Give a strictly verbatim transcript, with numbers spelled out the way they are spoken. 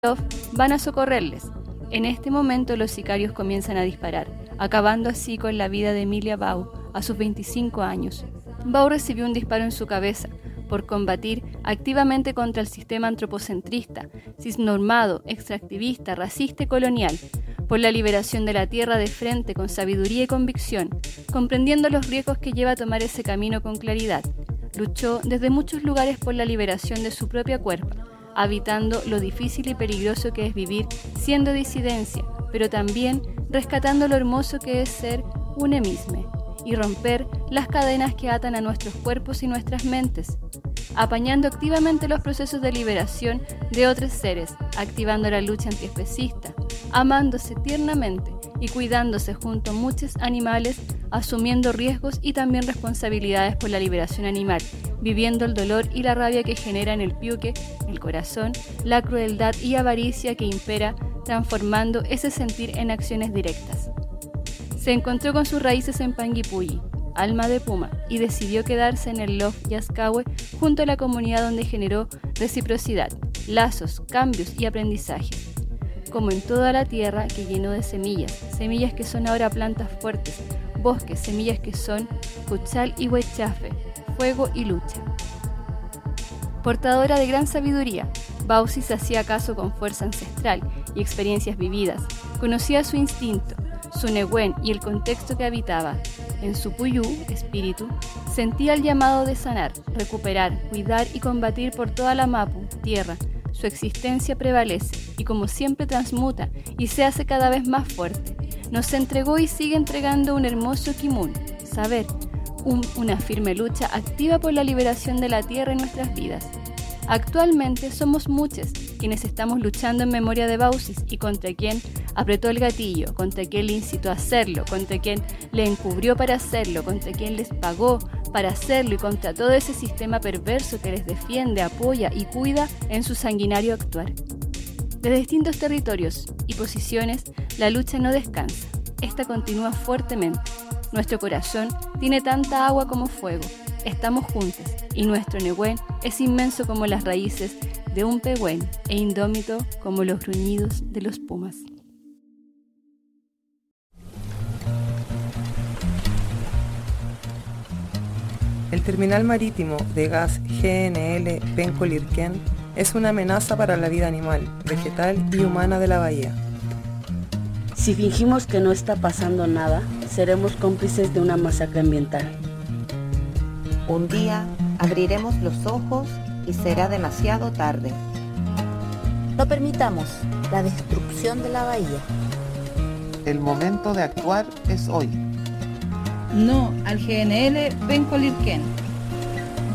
van a socorrerles. En este momento los sicarios comienzan a disparar, acabando así con la vida de Emilia Bau a sus veinticinco años. Bau recibió un disparo en su cabeza por combatir activamente contra el sistema antropocentrista, cisnormado, extractivista, racista y colonial, por la liberación de la tierra de frente con sabiduría y convicción, comprendiendo los riesgos que lleva a tomar ese camino con claridad. Luchó desde muchos lugares por la liberación de su propia cuerpo, habitando lo difícil y peligroso que es vivir siendo disidencia, pero también rescatando lo hermoso que es ser un emisme y romper las cadenas que atan a nuestros cuerpos y nuestras mentes, apañando activamente los procesos de liberación de otros seres, activando la lucha antiespecista, amándose tiernamente y cuidándose junto a muchos animales, asumiendo riesgos y también responsabilidades por la liberación animal, viviendo el dolor y la rabia que genera en el piuque, el corazón, la crueldad y avaricia que impera, transformando ese sentir en acciones directas. Se encontró con sus raíces en Panguipulli, alma de puma, y decidió quedarse en el Lof Yascahue junto a la comunidad donde generó reciprocidad, lazos, cambios y aprendizajes. Como en toda la tierra que llenó de semillas, semillas que son ahora plantas fuertes, bosques, semillas que son cuchal y huechafe, fuego y lucha. Portadora de gran sabiduría, Bausi se hacía caso con fuerza ancestral y experiencias vividas, conocía su instinto, su Nehuen y el contexto que habitaba. En su Puyú, espíritu, sentía el llamado de sanar, recuperar, cuidar y combatir por toda la Mapu, tierra. Su existencia prevalece y como siempre transmuta y se hace cada vez más fuerte. Nos entregó y sigue entregando un hermoso Kimun, saber, un, una firme lucha activa por la liberación de la tierra en nuestras vidas. Actualmente somos muchos quienes estamos luchando en memoria de Bausis y contra quien apretó el gatillo, contra quien le incitó a hacerlo, contra quien le encubrió para hacerlo, contra quien les pagó para hacerlo y contra todo ese sistema perverso que les defiende, apoya y cuida en su sanguinario actuar. Desde distintos territorios y posiciones, la lucha no descansa, esta continúa fuertemente. Nuestro corazón tiene tanta agua como fuego, estamos juntos y nuestro Nehuen es inmenso como las raíces de un pehuen e indómito como los gruñidos de los pumas. El terminal marítimo de gas G N L Penco-Lirquén es una amenaza para la vida animal, vegetal y humana de la bahía. Si fingimos que no está pasando nada, seremos cómplices de una masacre ambiental. Un día abriremos los ojos y será demasiado tarde. No permitamos la destrucción de la bahía. El momento de actuar es hoy. No al G N L Penco-Lirquén.